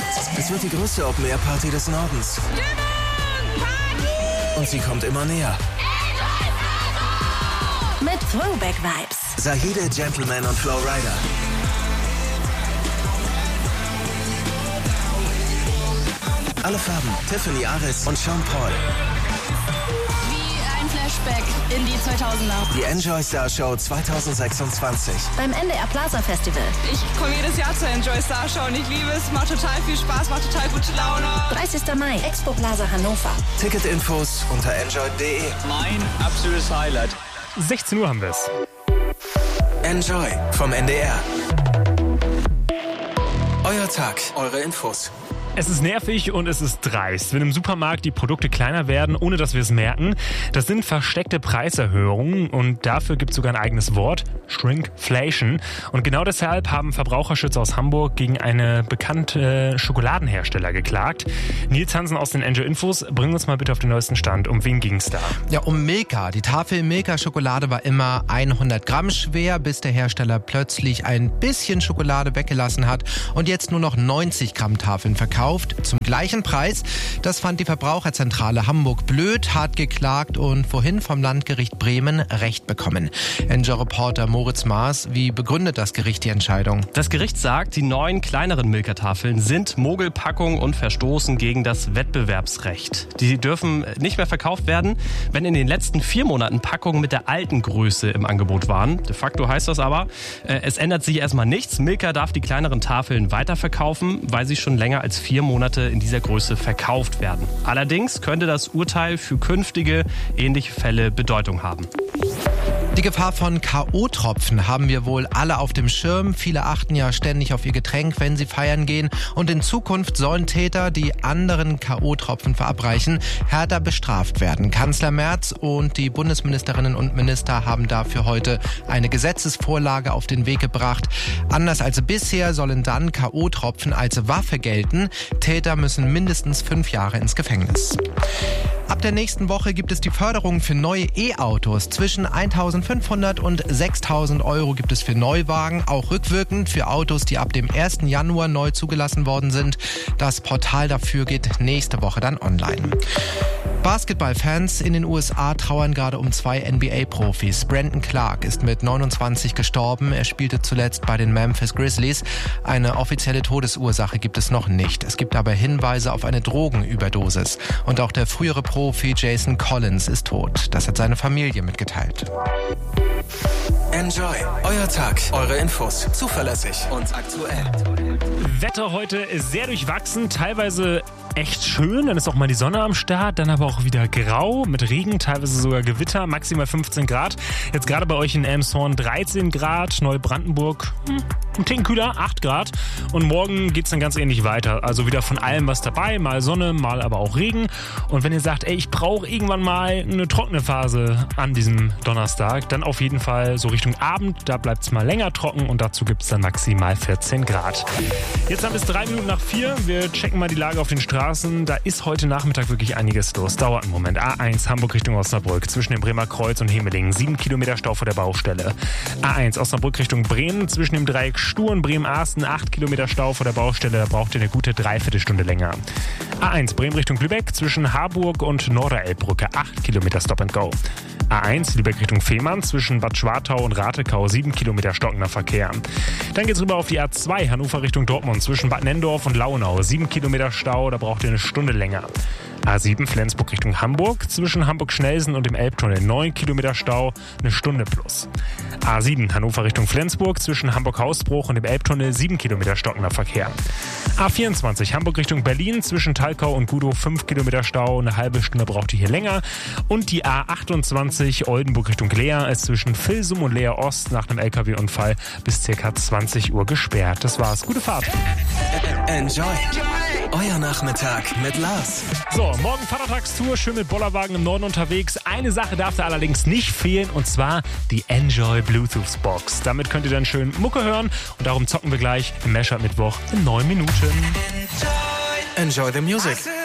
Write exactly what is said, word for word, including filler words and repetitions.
Es wird die größte Open-Air-Party des Nordens. Und sie kommt immer näher. Mit Throwback-Vibes. Zahide, Gentleman und Flow Rider. Alle Farben, Tiffany Aris und Sean Paul. Wie ein Flashback in die zweitausender. Die Enjoy Star Show zwanzig sechsundzwanzig. Beim N D R Plaza Festival. Ich komme jedes Jahr zur Enjoy Star Show und ich liebe es. Macht total viel Spaß, macht total gute Laune. dreißigster Mai, Expo Plaza Hannover. Ticketinfos unter enjoy punkt de. Mein absolutes Highlight. sechzehn Uhr haben wir es. Enjoy vom N D R. Euer Tag, eure Infos. Es ist nervig und es ist dreist, wenn im Supermarkt die Produkte kleiner werden, ohne dass wir es merken. Das sind versteckte Preiserhöhungen und dafür gibt es sogar ein eigenes Wort, Shrinkflation. Und genau deshalb haben Verbraucherschützer aus Hamburg gegen eine bekannte Schokoladenhersteller geklagt. Nils Hansen aus den Enjoy Infos, bring uns mal bitte auf den neuesten Stand. Um wen ging es da? Ja, um Milka. Die Tafel Milka-Schokolade war immer hundert Gramm schwer, bis der Hersteller plötzlich ein bisschen Schokolade weggelassen hat und jetzt nur noch neunzig Gramm Tafeln verkauft. Zum gleichen Preis. Das fand die Verbraucherzentrale Hamburg blöd, hart geklagt und vorhin vom Landgericht Bremen Recht bekommen. Enjoy-Reporter Moritz Maas, wie begründet das Gericht die Entscheidung? Das Gericht sagt, die neuen kleineren Milka-Tafeln sind Mogelpackungen und verstoßen gegen das Wettbewerbsrecht. Die dürfen nicht mehr verkauft werden, wenn in den letzten vier Monaten Packungen mit der alten Größe im Angebot waren. De facto heißt das aber, es ändert sich erstmal nichts. Milka darf die kleineren Tafeln weiterverkaufen, weil sie schon länger als vier Monate in dieser Größe verkauft werden. Allerdings könnte das Urteil für künftige ähnliche Fälle Bedeutung haben. Die Gefahr von K O-Tropfen haben wir wohl alle auf dem Schirm. Viele achten ja ständig auf ihr Getränk, wenn sie feiern gehen. Und in Zukunft sollen Täter, die anderen K O-Tropfen verabreichen, härter bestraft werden. Kanzler Merz und die Bundesministerinnen und Minister haben dafür heute eine Gesetzesvorlage auf den Weg gebracht. Anders als bisher sollen dann K O-Tropfen als Waffe gelten. Täter müssen mindestens fünf Jahre ins Gefängnis. Ab der nächsten Woche gibt es die Förderung für neue E-Autos. Zwischen eintausendfünfhundert und sechstausend Euro gibt es für Neuwagen, auch rückwirkend für Autos, die ab dem ersten Januar neu zugelassen worden sind. Das Portal dafür geht nächste Woche dann online. Basketballfans in den U S A trauern gerade um zwei N B A-Profis. Brandon Clark ist mit neunundzwanzig gestorben. Er spielte zuletzt bei den Memphis Grizzlies. Eine offizielle Todesursache gibt es noch nicht. Es gibt aber Hinweise auf eine Drogenüberdosis. Und auch der frühere Profi Jason Collins ist tot. Das hat seine Familie mitgeteilt. Enjoy, euer Tag, eure Infos, zuverlässig und aktuell. Wetter heute ist sehr durchwachsen, teilweise echt schön, dann ist auch mal die Sonne am Start, dann aber auch wieder grau mit Regen, teilweise sogar Gewitter, maximal fünfzehn Grad. Jetzt gerade bei euch in Elmshorn dreizehn Grad, Neubrandenburg hm, ein Ticken kühler, acht Grad. Und morgen geht's dann ganz ähnlich weiter. Also wieder von allem was dabei, mal Sonne, mal aber auch Regen. Und wenn ihr sagt, ey, ich brauche irgendwann mal eine trockene Phase an diesem Donnerstag, dann auf jeden Fall so Richtung Abend, da bleibt's mal länger trocken und dazu gibt's dann maximal vierzehn Grad. Jetzt haben wir es drei Minuten nach vier. Wir checken mal die Lage auf den Straßen. Da ist heute Nachmittag wirklich einiges los. Dauert einen Moment. A eins Hamburg Richtung Osnabrück zwischen dem Bremer Kreuz und Hemeling. Sieben Kilometer Stau vor der Baustelle. A eins Osnabrück Richtung Bremen zwischen dem Dreieck Sturen, Bremen-Arsten. Acht Kilometer Stau vor der Baustelle. Da braucht ihr eine gute Dreiviertelstunde länger. A eins Bremen Richtung Lübeck zwischen Harburg und Norderelbbrücke. Acht Kilometer Stop and Go. A eins Lübeck Richtung Fehmarn zwischen Bad Schwartau und Ratekau. Sieben Kilometer stockender Verkehr. Dann geht's rüber auf die A zwei Hannover Richtung Dortmund zwischen Bad Nendorf und Launau. Sieben Kilometer Stau, da braucht ihr eine Stunde länger. A sieben Flensburg Richtung Hamburg zwischen Hamburg-Schnelsen und dem Elbtunnel. Neun Kilometer Stau, eine Stunde plus. A sieben Hannover Richtung Flensburg zwischen Hamburg-Hausbruch und dem Elbtunnel. Sieben Kilometer stockender Verkehr. A vierundzwanzig Hamburg Richtung Berlin zwischen Talkau und Gudow. Fünf Kilometer Stau, eine halbe Stunde braucht ihr hier länger. Und die A achtundzwanzig Oldenburg Richtung Leer ist zwischen Vilsum und Leer Ost nach einem L K W-Unfall bis ca. zwanzig Uhr gesperrt. Das war's. Gute Fahrt. Enjoy. Euer Nachmittag mit Lars. So, morgen Vatertagstour, schön mit Bollerwagen im Norden unterwegs. Eine Sache darf da allerdings nicht fehlen, und zwar die Enjoy Bluetooth Box. Damit könnt ihr dann schön Mucke hören und darum zocken wir gleich im Mashup Mittwoch in neun Minuten. Enjoy the music.